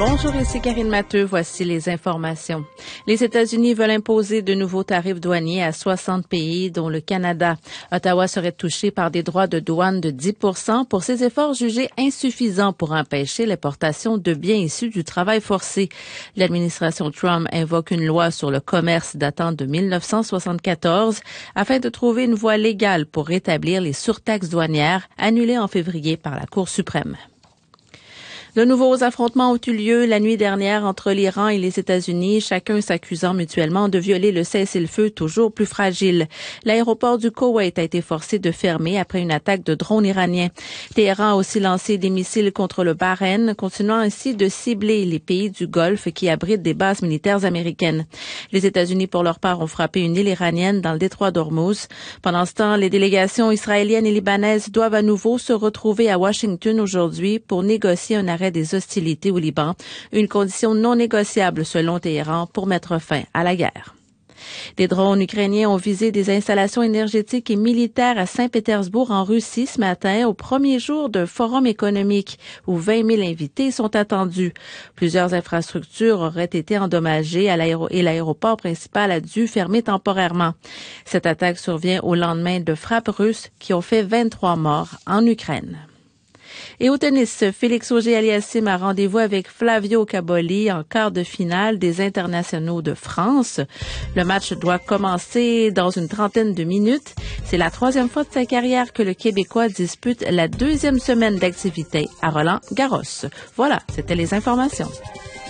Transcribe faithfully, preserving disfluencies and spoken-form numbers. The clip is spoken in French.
Bonjour, ici Karine Matteux. Voici les informations. Les États-Unis veulent imposer de nouveaux tarifs douaniers à soixante pays, dont le Canada. Ottawa serait touché par des droits de douane de dix pour cent pour ses efforts jugés insuffisants pour empêcher l'importation de biens issus du travail forcé. L'administration Trump invoque une loi sur le commerce datant de mille neuf cent soixante-quatorze afin de trouver une voie légale pour rétablir les surtaxes douanières annulées en février par la Cour suprême. De nouveaux affrontements ont eu lieu la nuit dernière entre l'Iran et les États-Unis, chacun s'accusant mutuellement de violer le cessez-le-feu toujours plus fragile. L'aéroport du Koweït a été forcé de fermer après une attaque de drones iraniens. Téhéran a aussi lancé des missiles contre le Bahreïn, continuant ainsi de cibler les pays du Golfe qui abritent des bases militaires américaines. Les États-Unis, pour leur part, ont frappé une île iranienne dans le détroit d'Ormuz. Pendant ce temps, les délégations israéliennes et libanaises doivent à nouveau se retrouver à Washington aujourd'hui pour négocier un arrêt des hostilités au Liban, une condition non négociable selon Téhéran pour mettre fin à la guerre. Des drones ukrainiens ont visé des installations énergétiques et militaires à Saint-Pétersbourg en Russie ce matin au premier jour d'un forum économique où vingt mille invités sont attendus. Plusieurs infrastructures auraient été endommagées à l'aéro- et l'aéroport principal a dû fermer temporairement. Cette attaque survient au lendemain de frappes russes qui ont fait vingt-trois morts en Ukraine. Et au tennis, Félix Auger-Aliassime a rendez-vous avec Flavio Caboli en quart de finale des internationaux de France. Le match doit commencer dans une trentaine de minutes. C'est la troisième fois de sa carrière que le Québécois dispute la deuxième semaine d'activité à Roland-Garros. Voilà, c'était les informations.